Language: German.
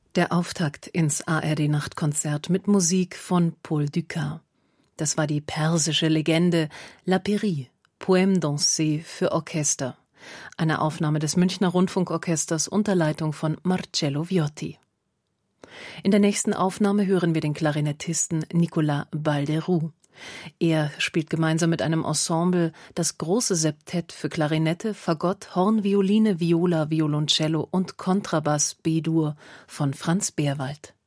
Der Auftakt ins ARD-Nachtkonzert mit Musik von Paul Dukas. Das war die persische Legende La Péri, Poème dansé für Orchester. Eine Aufnahme des Münchner Rundfunkorchesters unter Leitung von Marcello Viotti. In der nächsten Aufnahme hören wir den Klarinettisten Nicolas Balderoux. Er spielt gemeinsam mit einem Ensemble das große Septett für Klarinette, Fagott, Horn, Violine, Viola, Violoncello und Kontrabass B-Dur von Franz Beerwald.